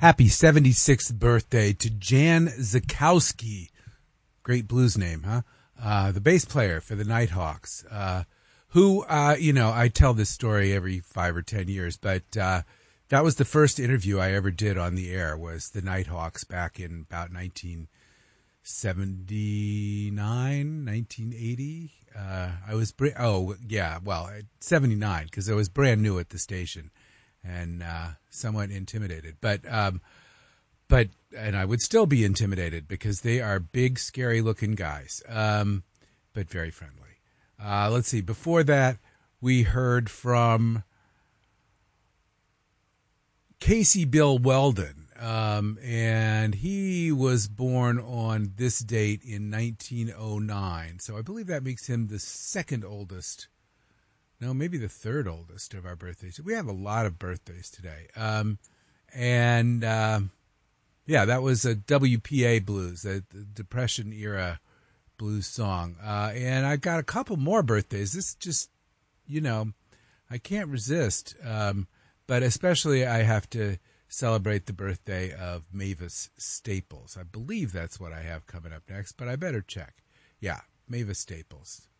Happy 76th birthday to Jan Zakowski. Great blues name, huh? The bass player for the Nighthawks, who, I tell this story every 5 or 10 years, but that was the first interview I ever did on the air, was the Nighthawks back in about 1979, 1980. I was, 79, because I was brand new at the station and somewhat intimidated. But I would still be intimidated because they are big, scary-looking guys, but very friendly. Let's see. Before that, we heard from Casey Bill Weldon, and he was born on this date in 1909. So I believe that makes him the second oldest. No, maybe the third oldest of our birthdays. We have a lot of birthdays today. That was a WPA blues, a Depression era blues song. And I got a couple more birthdays. This just, I can't resist. But especially I have to celebrate the birthday of Mavis Staples. I believe that's what I have coming up next, but I better check. Yeah, Mavis Staples.